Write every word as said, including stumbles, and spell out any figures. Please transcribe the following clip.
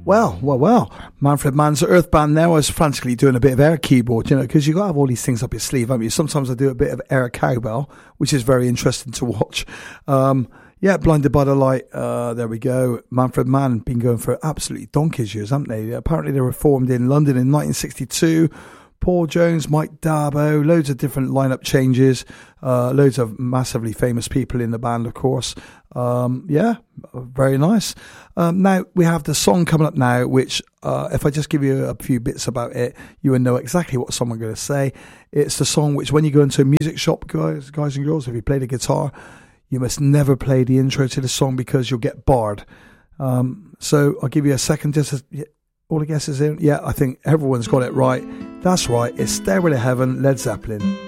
Well, well, well. Manfred Mann's Earth Band now. I was frantically doing a bit of air keyboard, you know, because you've got to have all these things up your sleeve, haven't you? Sometimes I do a bit of air cowbell, which is very interesting to watch. Um, yeah, Blinded by the Light. Uh, there we go. Manfred Mann been going for absolutely donkey's years, haven't they? Apparently they were formed in London in nineteen sixty-two. Paul Jones, Mike Darbo, loads of different lineup changes, uh, loads of massively famous people in the band, of course. Um, yeah, very nice. Um, now, we have the song coming up now, which, uh, if I just give you a few bits about it, you will know exactly what song I'm going to say. It's the song which, when you go into a music shop, guys, guys and girls, if you play the guitar, you must never play the intro to the song because you'll get barred. Um, so I'll give you a second just to... All the guesses in? Yeah, I think everyone's got it right. That's right. It's Stairway to Heaven, Led Zeppelin.